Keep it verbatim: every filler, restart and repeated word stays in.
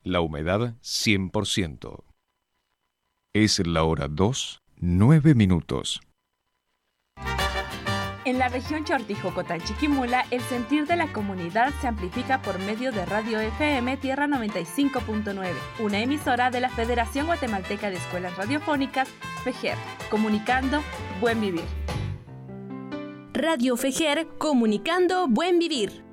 La humedad cien por ciento. Es la hora dos, nueve minutos. En la región Chortijocotán-Chiquimula, el sentir de la comunidad se amplifica por medio de Radio F M Tierra noventa y cinco punto nueve, una emisora de la Federación Guatemalteca de Escuelas Radiofónicas, FEGER, comunicando Buen Vivir. Radio FEGER, comunicando Buen Vivir.